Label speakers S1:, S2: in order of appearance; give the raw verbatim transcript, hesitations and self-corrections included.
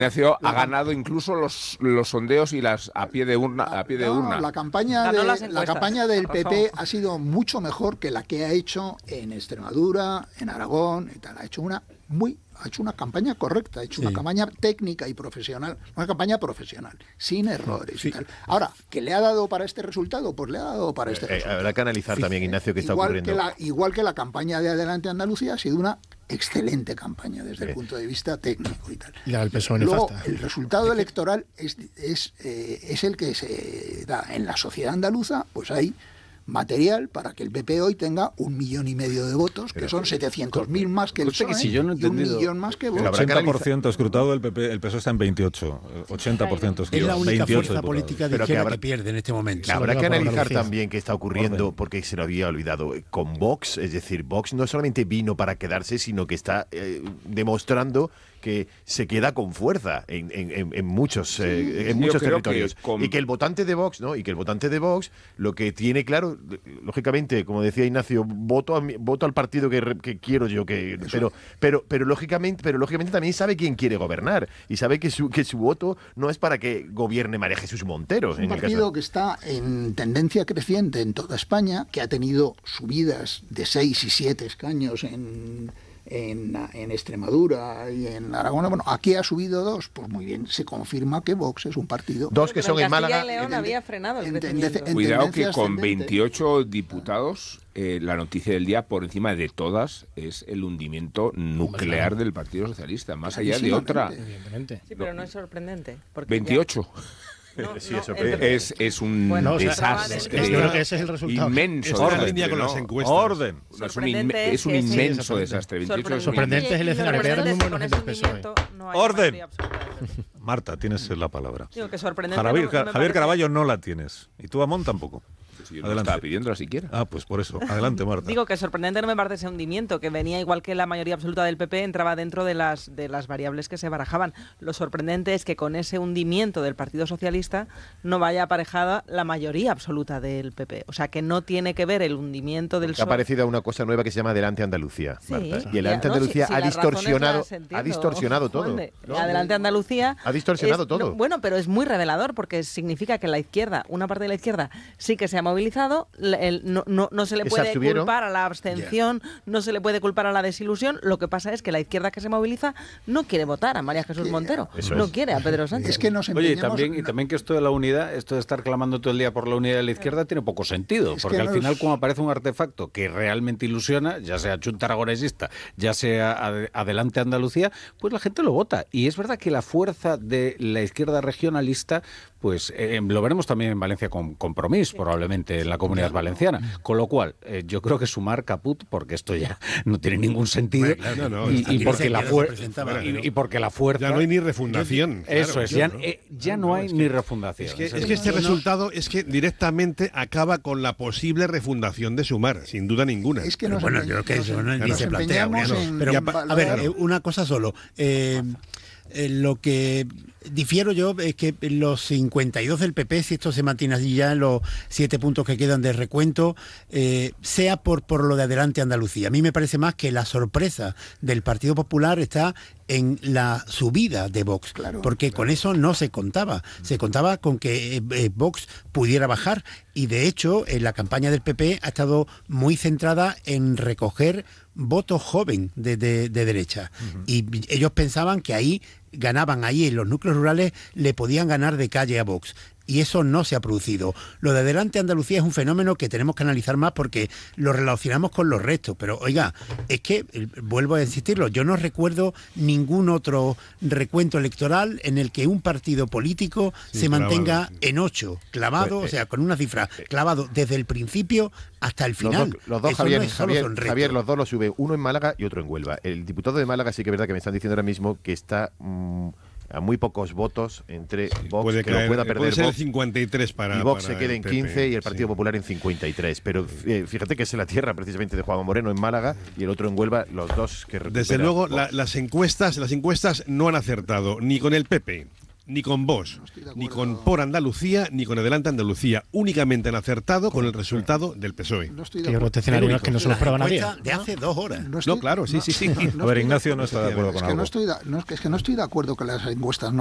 S1: Ignacio ha ganado incluso los, los sondeos y las a pie de urna. A pie de
S2: no,
S1: urna.
S2: La campaña, de, la campaña del P P ha sido mucho mejor que la que ha hecho en Extremadura, en Aragón y tal. Ha hecho una muy ha hecho una campaña correcta, ha hecho sí. una campaña técnica y profesional, una campaña profesional, sin errores sí. y tal. Ahora, ¿qué le ha dado para este resultado? Pues le ha dado para este eh, resultado.
S3: Habrá que analizar sí. también, Ignacio, qué está
S2: igual
S3: ocurriendo.
S2: Que la, igual que la campaña de Adelante Andalucía ha sido una excelente campaña desde sí. el punto de vista técnico y tal.
S4: Y la del P S O E
S2: Luego,
S4: nefasta.
S2: el resultado electoral es, es, eh, es el que se da en la sociedad andaluza, pues hay material para que el P P hoy tenga un millón y medio de votos, que son setecientos mil más que el P S O E,
S5: que si yo no he
S2: y un millón más que votos.
S6: El ochenta por ciento escrutado del P P, el P S O E está en veintiocho, ochenta por ciento
S4: es la única fuerza
S6: diputados.
S4: política de izquierda que, habrá, que pierde en este momento.
S3: Habrá que analizar también qué está ocurriendo, Orden. porque se lo había olvidado, con Vox. Es decir, Vox no solamente vino para quedarse, sino que está eh, demostrando que se queda con fuerza en, en, en muchos, sí, eh, en muchos territorios. Que con... Y que el votante de Vox, ¿no? Y que el votante de Vox lo que tiene claro, lógicamente, como decía Ignacio, voto a mi, voto al partido que, que quiero yo, que pero pero pero lógicamente, pero lógicamente también sabe quién quiere gobernar y sabe que su que su voto no es para que gobierne María Jesús Montero.
S2: Es un
S3: en
S2: partido
S3: el caso.
S2: que está en tendencia creciente en toda España, que ha tenido subidas de seis y siete escaños en En, en Extremadura y en Aragón. Bueno, aquí ha subido dos, pues muy bien, se confirma que Vox es un partido.
S3: Dos que son en, en Málaga.
S7: Y León había frenado el
S2: en, en, en
S1: Cuidado que con veintiocho diputados, eh, la noticia del día, por encima de todas, es el hundimiento nuclear del Partido Socialista, más allá de otra.
S7: Sí, pero no es sorprendente.
S1: veintiocho.
S7: No,
S3: sí,
S7: no,
S3: eso
S1: es, es un
S4: bueno,
S1: desastre.
S4: O sea, es, es, ese es el resultado.
S1: Inmenso.
S6: Está
S1: Orden,
S6: en línea con
S1: ¿no?
S6: las encuestas.
S1: Orden. No, es un, inme es un inmenso
S4: sí,
S1: desastre. veintiocho es
S4: sorprendente es el escenario. Ver números del P S O E.
S7: No
S6: orden. Marta, tienes la palabra.
S7: Digo que sorprendente.
S6: Javier,
S7: no, no
S6: Javier
S7: parece...
S6: Caraballo no la tienes. Y tú, Amón, tampoco.
S1: Si yo no estaba pidiéndola siquiera.
S6: Ah, pues por eso. Adelante, Marta.
S7: Digo que sorprendente no me parece ese hundimiento, que venía igual que la mayoría absoluta del P P, entraba dentro de las, de las variables que se barajaban. Lo sorprendente es que con ese hundimiento del Partido Socialista no vaya aparejada la mayoría absoluta del P P. O sea, que no tiene que ver el hundimiento del P S O E.
S3: Ha aparecido una cosa nueva que se llama Adelante Andalucía, Marta.
S7: Sí,
S3: y el Adelante
S7: no,
S3: Andalucía
S7: si,
S3: ha,
S7: si
S3: distorsionado,
S7: entiendo,
S3: ha distorsionado todo.
S7: ¿No? Adelante Andalucía
S3: ha distorsionado
S7: es,
S3: todo.
S7: No, bueno, pero es muy revelador porque significa que la izquierda, una parte de la izquierda, sí que se ha movilizado. El, no, no, no se le puede culpar a la abstención, yeah. no se le puede culpar a la desilusión. Lo que pasa es que la izquierda que se moviliza no quiere votar a María Jesús Montero,
S3: Eso
S7: no
S3: es.
S7: quiere a Pedro Sánchez.
S2: Es que nos
S5: Oye, y también, y también que esto de la unidad, esto de estar clamando todo el día por la unidad de la izquierda tiene poco sentido, es porque al nos... final como aparece un artefacto que realmente ilusiona, ya sea Chunta Aragonesista, ya sea ad Adelante Andalucía, pues la gente lo vota. Y es verdad que la fuerza de la izquierda regionalista, pues eh, lo veremos también en Valencia con Compromís, probablemente en la Comunidad Valenciana. Con lo cual, eh, yo creo que sumar caput, porque esto ya no tiene ningún sentido,
S6: bueno, no, no,
S5: y, y, porque la y, y porque la fuerza...
S6: Ya no hay ni refundación.
S5: Eso
S6: claro,
S5: es, ya,
S6: no,
S5: eh, ya no, no hay
S6: es
S5: ni
S6: que,
S5: refundación.
S6: Es que, es que este resultado es que directamente acaba con la posible refundación de Sumar, sin duda ninguna.
S4: Es que no bueno, yo creo que eso no, ni se plantea. No. Pero, a ver, una cosa solo. Eh, eh, lo que difiero yo es que los cincuenta y dos del P P, si esto se mantiene así ya en los siete puntos que quedan de recuento, eh, sea por, por lo de Adelante Andalucía. A mí me parece más que la sorpresa del Partido Popular está en la subida de Vox, claro, porque claro. con eso no se contaba. Se contaba con que eh, Vox pudiera bajar y de hecho en la campaña del P P ha estado muy centrada en recoger voto joven de, de, de derecha. Uh-huh. Y ellos pensaban que ahí ganaban, ahí en los núcleos rurales le podían ganar de calle a Vox. Y eso no se ha producido. Lo de Adelante Andalucía es un fenómeno que tenemos que analizar más porque lo relacionamos con los restos. Pero, oiga, es que, vuelvo a insistirlo, yo no recuerdo ningún otro recuento electoral en el que un partido político sí, se clavado, mantenga sí. en ocho, clavado, pues, eh, o sea, con una cifra clavado desde el principio hasta el final.
S3: Los dos, los dos Javier, no es Javier, Javier, los dos los sube, uno en Málaga y otro en Huelva. El diputado de Málaga sí que es verdad que me están diciendo ahora mismo que está... Mmm, a muy pocos votos entre Vox,
S6: puede
S3: que
S6: caer,
S3: lo pueda perder
S6: puede ser
S3: Vox,
S6: cincuenta y tres para,
S3: y Vox
S6: para
S3: se quede en quince y el Partido sí. Popular en cincuenta y tres. Pero eh, fíjate que es en la tierra precisamente de Juan Moreno en Málaga y el otro en Huelva, los dos que recuperan.
S6: Desde luego la, las encuestas las encuestas no han acertado ni con el P P ni con Vox, no ni con Por Andalucía, ni con Adelante Andalucía. Únicamente han acertado con el resultado del P S O E.
S2: No estoy de
S8: que
S2: acuerdo.
S8: este escenario es que no se lo esperaba nadie.
S4: De hace dos horas.
S6: No, no claro, sí, sí, sí.
S5: A ver, Ignacio no está de acuerdo con
S2: es que
S5: algo.
S2: No estoy de, no, es que no estoy de acuerdo que las encuestas no